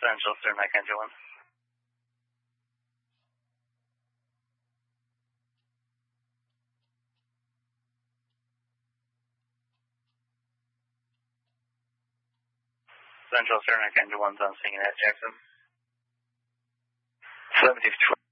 Central, sir, Mike Engine 1. Central, sir, Mike Engine 1's on scene at Jackson. 70